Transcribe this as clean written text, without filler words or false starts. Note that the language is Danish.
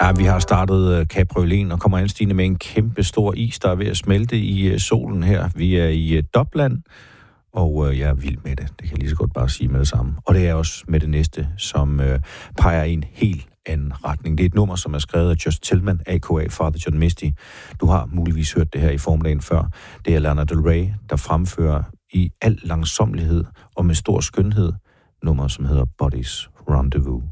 Ja, vi har startet Cabrioleten og kommer anstigende med en kæmpe stor is, der er ved at smelte i solen her. Vi er i Dubland, og jeg er vild med det. Det kan jeg lige så godt bare sige med det samme. Og det er også med det næste, som peger i en helt anden retning. Det er et nummer, som er skrevet af Just Tillman, a.k.a. Father John Misty. Du har muligvis hørt det her i formiddagen før. Det er Lana Del Rey, der fremfører i al langsommelighed og med stor skønhed nummer, som hedder Body's Rendezvous.